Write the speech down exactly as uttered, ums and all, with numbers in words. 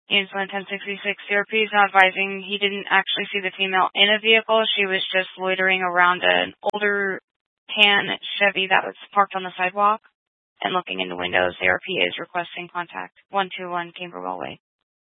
Units one ten sixty-six, C R P is now advising he didn't actually see the female in a vehicle. She was just loitering around an older tan Chevy that was parked on the sidewalk and looking in the windows. C R P is requesting contact. one two one Camberwell Way.